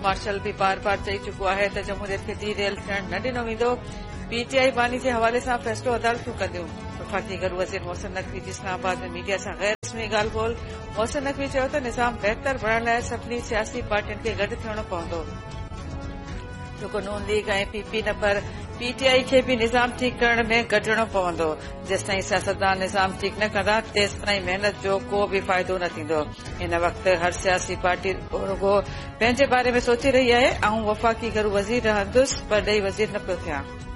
Martial भी बार बार चई चुको आहे त जमहूरियत खे डीरेल थियण न ॾिनो वेंदो। पीटीआई बानी जे हवाले सां फ़ैसिलो अदालतूं कंदियूं। वफ़ाक़ी गृह वज़ीर मोहसिन नक़वी जी इस्लामाबाद में मीडिया सां गैर रस्मी ॻाल्हि ॿोल। मोहसिन नक़वी चयो त निज़ाम बहितर बणाइण लाइ सभिनी सियासी पार्टियुनि खे गॾु थियणो पवंदो। रुगो नून लीग ऐं पीपी न पर पीटीआई खे भी निज़ाम ठीक करण में गॾिणो पवंदो। जेसिताईं सियासतदान निज़ाम ठीक न कंदा तेसिताईं मेहनत जो को भी फ़ाइदो न थींदो। हिन वक़्त हर सियासी पार्टी रुगो पंहिंजे बारे में सोचे रही आहे। वफ़ाक़ी गृह वज़ीर रहंदुसि पर ॾेई वज़ीर न पियो थियां।